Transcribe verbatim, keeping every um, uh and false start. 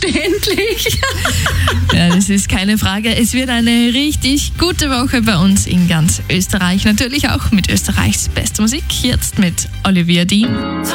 Selbstverständlich. Ja, das ist keine Frage. Es wird eine richtig gute Woche bei uns in ganz Österreich. Natürlich auch mit Österreichs bester Musik. Jetzt mit Olivia Dean.